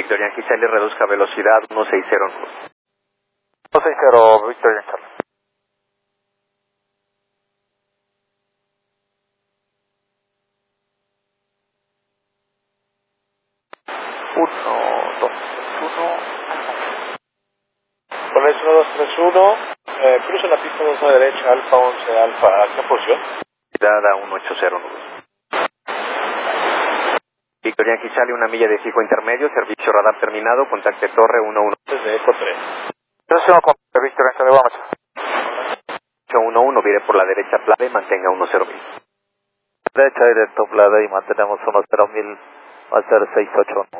Victoria Yankee Charlie, reduzca velocidad 160 nudos. 160, Victoria Yankee Charlie. Pones 1231, cruza la pista 2 a la derecha, Alfa 11, Alfa, ¿a qué posición? Dada 180 nudos. Victoria Yankee Charlie, una milla de fijo intermedio, servicio radar terminado, contacte torre 11. Desde Eco 3. Estación con Victoria Yankee Charlie, vamos. 811, vire por la derecha plana y mantenga 10.000. Derecha directo, plada y mantenemos 10.000, va a ser 681.